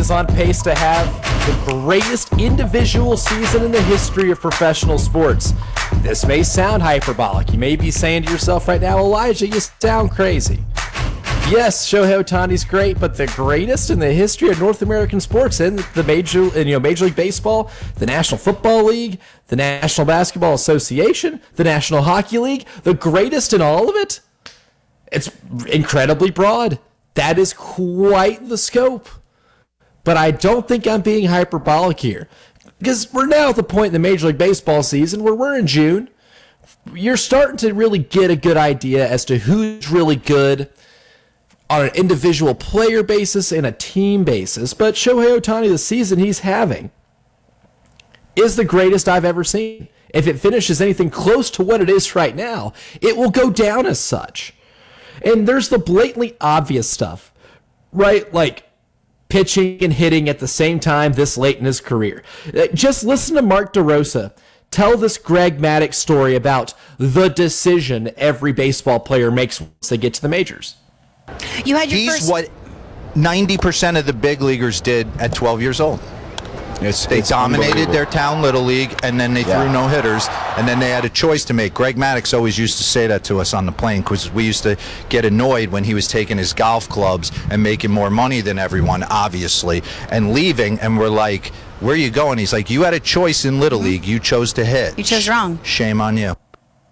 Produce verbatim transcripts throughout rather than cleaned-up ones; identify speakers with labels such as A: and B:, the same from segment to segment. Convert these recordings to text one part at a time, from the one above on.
A: is on pace to have the greatest individual season in the history of professional sports. This may sound hyperbolic. You may be saying to yourself right now, Elijah, you sound crazy. Yes, Shohei Ohtani's great, but the greatest in the history of North American sports and the major, you know, Major League Baseball, the National Football League, the National Basketball Association, the National Hockey League, the greatest in all of it? It's incredibly broad. That is quite the scope. But I don't think I'm being hyperbolic here, because we're now at the point in the Major League Baseball season where we're in June. You're starting to really get a good idea as to who's really good on an individual player basis and a team basis. But Shohei Ohtani, the season he's having, is the greatest I've ever seen. If it finishes anything close to what it is right now, it will go down as such. And there's the blatantly obvious stuff, right? Like pitching and hitting at the same time this late in his career. Just listen to Mark DeRosa tell this Greg Maddux story about the decision every baseball player makes once they get to the majors.
B: You had your
C: He's
B: first...
C: what ninety percent of the big leaguers did at twelve years old.
D: It's,
C: they
D: it's
C: dominated their town little league, and then they
D: Yeah.
C: threw no hitters, and then they had a choice to make. Greg Maddux always used to say that to us on the plane, because we used to get annoyed when he was taking his golf clubs and making more money than everyone, obviously, and leaving, and we're like, where are you going? He's like, you had a choice in little league. You chose to hit.
B: You chose wrong.
C: Shame on you.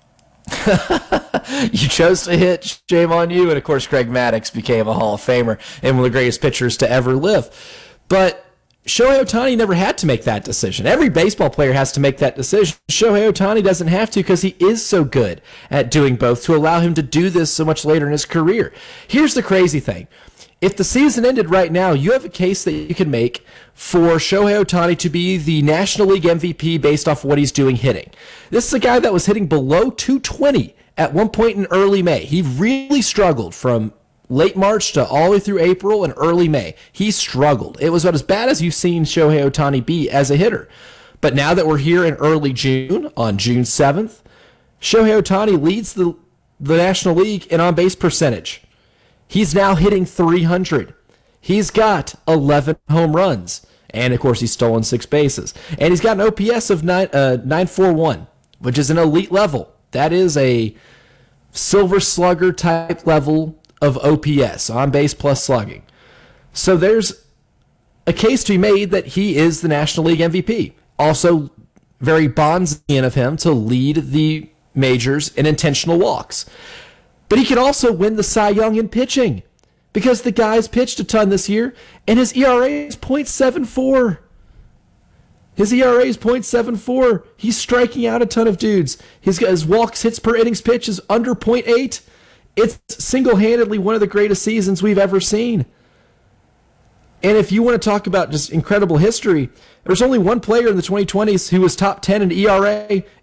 A: You chose to hit, shame on you. And of course, Greg Maddux became a Hall of Famer and one of the greatest pitchers to ever live. But Shohei Ohtani never had to make that decision. Every baseball player has to make that decision. Shohei Ohtani doesn't have to, because he is so good at doing both, to allow him to do this so much later in his career. Here's the crazy thing. If the season ended right now, you have a case that you can make for Shohei Ohtani to be the National League M V P based off what he's doing hitting. This is a guy that was hitting below two twenty at one point in early May. He really struggled from late March to all the way through April and early May. He struggled. It was about as bad as you've seen Shohei Ohtani be as a hitter. But now that we're here in early June, on June seventh, Shohei Ohtani leads the, the National League in on-base percentage. He's now hitting three hundred. He's got eleven home runs. And, of course, he's stolen six bases. And he's got an O P S of nine, uh, nine forty-one, which is an elite level. That is a Silver Slugger type level of O P S, on base plus slugging. So there's a case to be made that he is the National League M V P. Also, very Bonzian of him to lead the majors in intentional walks. But he can also win the Cy Young in pitching, because the guy's pitched a ton this year, and his E R A is point seven four. His E R A is point seven four. He's striking out a ton of dudes. His, his walks, hits per innings pitch is under point eight. It's single-handedly one of the greatest seasons we've ever seen. And if you want to talk about just incredible history, there's only one player in the twenty twenties who was top ten in E R A